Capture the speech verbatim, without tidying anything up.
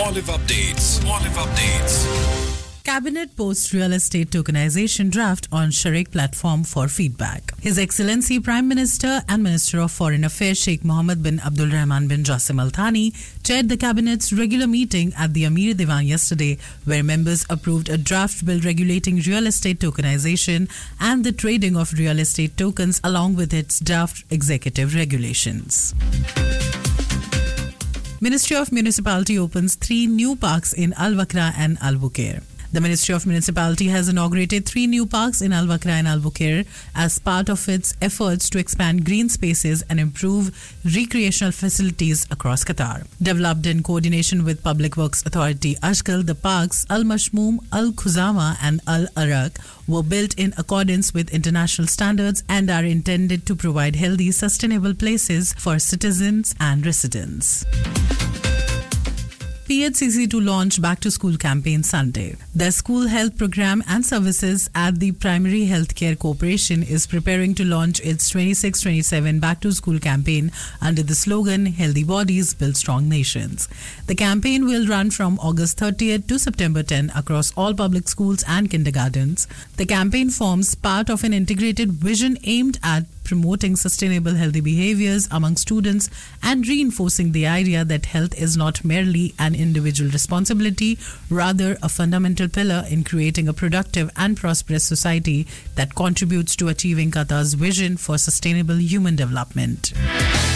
Olive Updates. Olive Updates. Cabinet posts real estate tokenization draft on Sharik platform for feedback. His Excellency Prime Minister and Minister of Foreign Affairs Sheikh Mohammed bin Abdul Rahman bin Jassim Al Thani chaired the Cabinet's regular meeting at the Amir Diwan yesterday, where members approved a draft bill regulating real estate tokenization and the trading of real estate tokens along with its draft executive regulations. Ministry of Municipality opens three new parks in Al Wakra and Al Bukair. The Ministry of Municipality has inaugurated three new parks in Al Wakra and Al Bukair as part of its efforts to expand green spaces and improve recreational facilities across Qatar. Developed in coordination with Public Works Authority Ashghal, the parks Al Mashmoom, Al Khuzama and Al Arak were built in accordance with international standards and are intended to provide healthy, sustainable places for citizens and residents. P H C C to launch Back to School campaign Sunday. The school health program and services at the Primary Healthcare Corporation is preparing to launch its twenty-six twenty-seven Back to School campaign under the slogan Healthy Bodies Build Strong Nations. The campaign will run from August thirtieth to September tenth across all public schools and kindergartens. The campaign forms part of an integrated vision aimed at promoting sustainable healthy behaviors among students and reinforcing the idea that health is not merely an individual responsibility, rather a fundamental pillar in creating a productive and prosperous society that contributes to achieving Qatar's vision for sustainable human development.